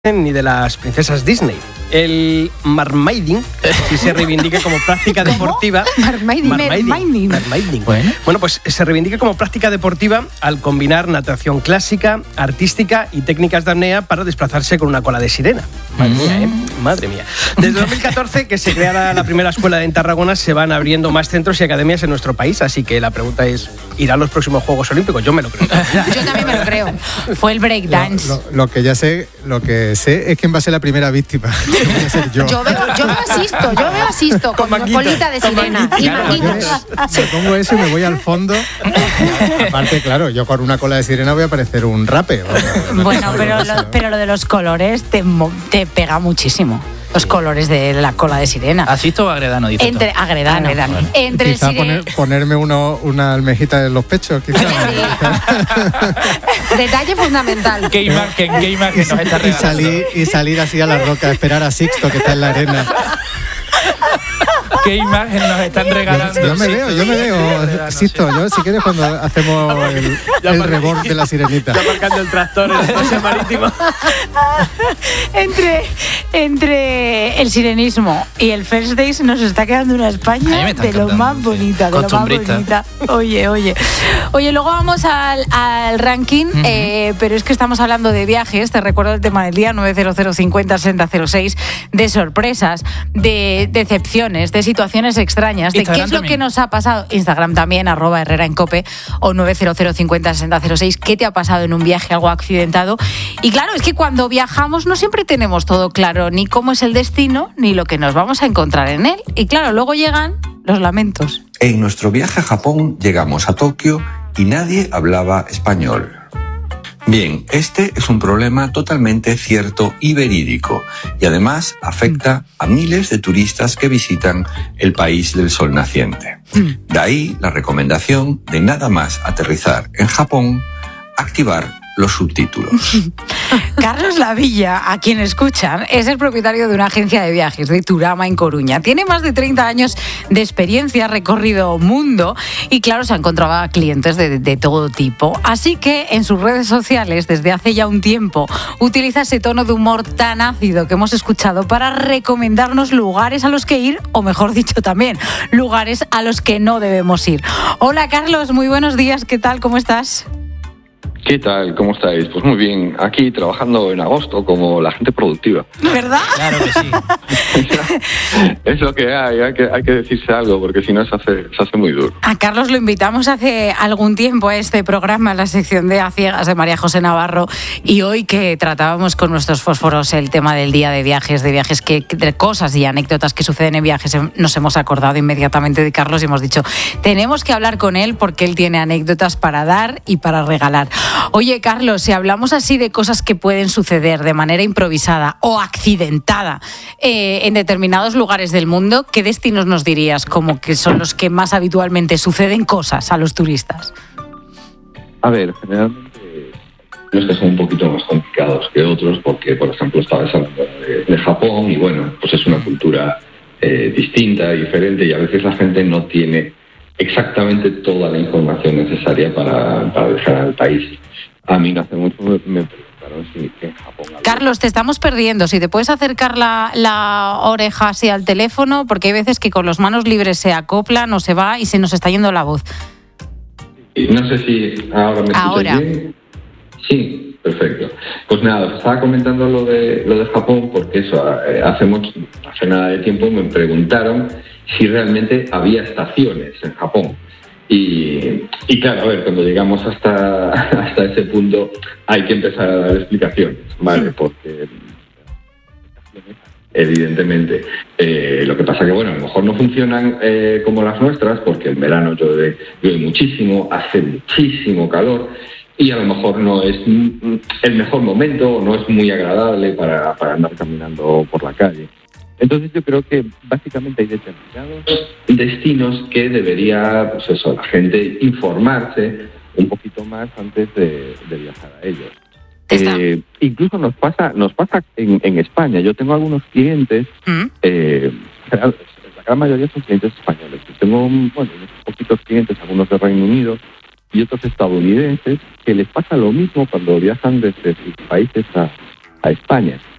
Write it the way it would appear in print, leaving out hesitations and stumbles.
ni de las princesas Disney. El marmaiding, si se reivindica como práctica deportiva. Marmaiding. Bueno, pues se reivindica como práctica deportiva al combinar natación clásica, artística y técnicas de apnea para desplazarse con una cola de sirena. Madre mía, ¿eh? Madre mía. Desde 2014, que se creara la primera escuela en Tarragona, se van abriendo más centros y academias en nuestro país. Así que la pregunta es, ¿irán los próximos Juegos Olímpicos? Yo me lo creo. Yo también me lo creo. Fue el breakdance. Lo que sé es quién va a ser la primera víctima. Voy a ser yo. Yo veo asisto con colita de sirena y manguitas. Me pongo eso y me voy al fondo. Aparte, claro, yo con una cola de sirena voy a parecer un rape. Bueno, pero lo de los colores te pega muchísimo. Los colores de la cola de sirena. ¿Asisto o agredano? Dice Agredano. Bueno. Entre quizá ponerme una almejita en los pechos. Quizá. Detalle fundamental. ¿Qué imagen nos está regalando? Y salir así a la roca, esperar a Sixto que está en la arena. ¿Qué imagen nos están regalando? Yo me veo. Sixto, yo si quieres cuando hacemos el rebord de la sirenita. Ya marcando el tractor en el paseo marítimo. Entre el sirenismo y el First Days nos está quedando una España de lo más bonita, de lo más bonita. Oye, luego vamos al ranking, pero es que estamos hablando de viajes. Te recuerdo el tema del día, 900506006, de sorpresas, de decepciones, de situaciones extrañas, Instagram de qué es lo que nos ha pasado. Instagram también, @HerreraEnCope o 900506006. ¿Qué te ha pasado en un viaje, algo accidentado? Y claro, es que cuando viajamos no siempre tenemos todo claro, ni cómo es el destino, ni lo que nos vamos a encontrar en él. Y claro, luego llegan los lamentos. En nuestro viaje a Japón llegamos a Tokio y nadie hablaba español. Bien, este es un problema totalmente cierto y verídico y además afecta a miles de turistas que visitan el país del sol naciente. De ahí la recomendación de nada más aterrizar en Japón, activar los subtítulos. Carlos Lavilla, a quien escuchan, es el propietario de una agencia de viajes de Turama en Coruña. Tiene más de 30 años de experiencia, recorrido mundo y claro, se encontraba clientes de todo tipo. Así que en sus redes sociales, desde hace ya un tiempo, utiliza ese tono de humor tan ácido que hemos escuchado para recomendarnos lugares a los que ir, o mejor dicho también, lugares a los que no debemos ir. Hola Carlos, muy buenos días, ¿qué tal? ¿Cómo estás? ¿Qué tal? ¿Cómo estáis? Pues muy bien, aquí trabajando en agosto como la gente productiva. ¿Verdad? Claro que sí. Es lo que hay que decirse algo porque si no se hace muy duro. A Carlos lo invitamos hace algún tiempo a este programa, a la sección de A Ciegas de María José Navarro, y hoy que tratábamos con nuestros fósforos el tema del día de viajes de cosas y anécdotas que suceden en viajes, nos hemos acordado inmediatamente de Carlos y hemos dicho, tenemos que hablar con él porque él tiene anécdotas para dar y para regalar. Oye, Carlos, si hablamos así de cosas que pueden suceder de manera improvisada o accidentada en determinados lugares del mundo, ¿qué destinos nos dirías como que son los que más habitualmente suceden cosas a los turistas? A ver, generalmente los que son un poquito más complicados que otros porque, por ejemplo, estabas hablando de Japón y bueno, pues es una cultura distinta, diferente y a veces la gente no tiene exactamente toda la información necesaria para viajar al país. A mí no hace mucho me preguntaron si en Japón... Carlos, te estamos perdiendo. Si te puedes acercar la oreja así al teléfono, porque hay veces que con las manos libres se acoplan o se va y se nos está yendo la voz. No sé si ahora me escuchas bien. Sí, perfecto. Pues nada, estaba comentando lo de Japón porque eso, hace nada de tiempo me preguntaron si realmente había estaciones en Japón. Y claro, a ver, cuando llegamos hasta ese punto hay que empezar a dar explicaciones, ¿vale? Porque evidentemente lo que pasa que, bueno, a lo mejor no funcionan como las nuestras porque en verano llueve muchísimo, hace muchísimo calor y a lo mejor no es el mejor momento, no es muy agradable para andar caminando por la calle. Entonces yo creo que básicamente hay determinados destinos que debería, pues eso, la gente informarse un poquito más antes de viajar a ellos. Incluso nos pasa en España. Yo tengo algunos clientes, la gran mayoría son clientes españoles. Yo tengo unos poquitos clientes, algunos de Reino Unido y otros estadounidenses, que les pasa lo mismo cuando viajan desde sus países a España.